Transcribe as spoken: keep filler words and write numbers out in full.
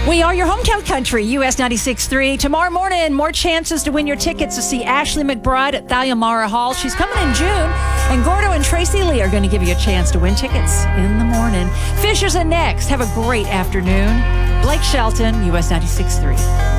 We are your hometown country, U S ninety-six point three. Tomorrow morning, more chances to win your tickets to see Ashley McBride at Thalia Mara Hall. She's coming in June. And Gordo and Tracy Lee are going to give you a chance to win tickets in the morning. Fishers are next. Have a great afternoon. Blake Shelton, U S ninety-six point three.